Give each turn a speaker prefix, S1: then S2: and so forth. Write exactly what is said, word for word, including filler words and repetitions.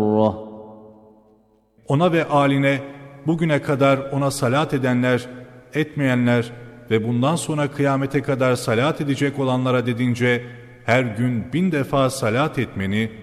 S1: Ona ve âline bugüne kadar ona salat edenler, etmeyenler ve bundan sonra kıyamete kadar salat edecek olanlara dedince her gün bin defa salat etmeni